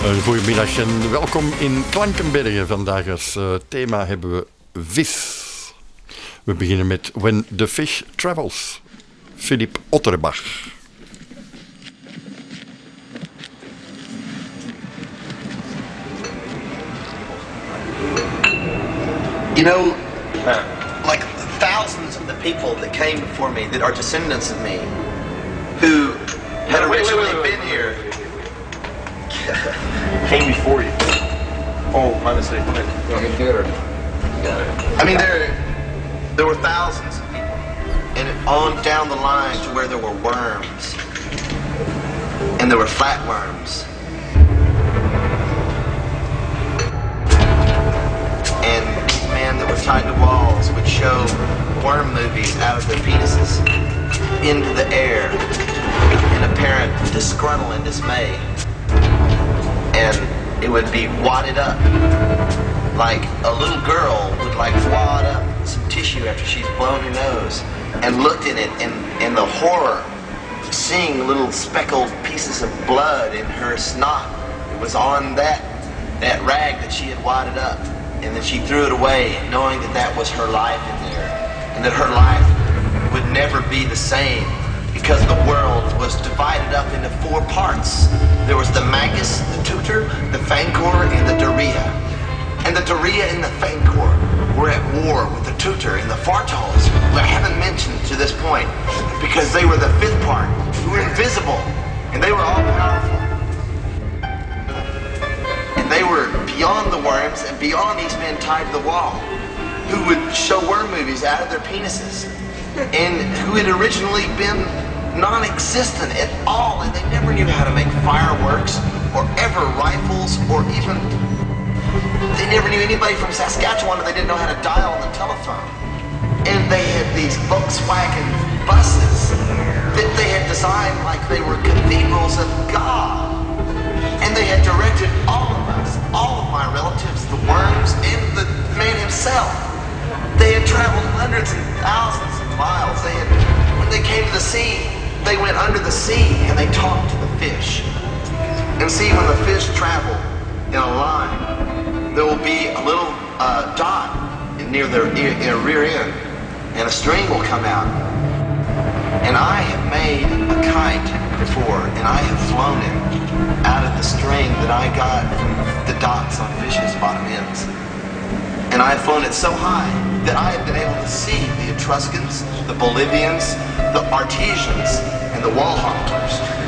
Een goedemiddag en welkom in Klankenbergen. Vandaag als thema hebben we vis. We beginnen met When the Fish Travels. Philipp Otterbach. You know, like thousands of the people that came before me that are descendants of me, who had originally been here. Came before you. Oh, my mistake. You want me to do it or? I mean, there were thousands of people, and on down the line to where there were worms, and there were flatworms, and these men that were tied to walls would show worm movies out of their penises into the air in apparent disgruntle and dismay. And it would be wadded up, like a little girl would like wad up some tissue after she's blown her nose and looked in it in the horror, seeing little speckled pieces of blood in her snot. It was on that rag that she had wadded up, and then she threw it away, knowing that that was her life in there, and that her life would never be the same, because the world was divided up into four parts. There was the Magus, the Tutor, the Fangor, and the Doria. And the Doria and the Fangor were at war with the Tutor and the Fartals, who I haven't mentioned to this point, because they were the fifth part, who were invisible, and they were all powerful. And they were beyond the worms and beyond these men tied to the wall, who would show worm movies out of their penises, and who had originally been non-existent at all, and they never knew how to make fireworks or ever rifles, or even they never knew anybody from Saskatchewan, and they didn't know how to dial on the telephone. And they had these Volkswagen buses that they had designed like they were cathedrals of God, and they had directed all of us, all of my relatives, the worms, and the man himself. They had traveled hundreds and thousands of miles. When they came to the sea, they went under the sea and they talked to the fish. And see, when the fish travel in a line, there will be a little dot near their rear end, and a string will come out. And I have made a kite before, and I have flown it out of the string that I got from the dots on fish's bottom ends. And I have flown it so high that I have been able to see the Etruscans, the Bolivians, the Artesians, and the wall hopplers.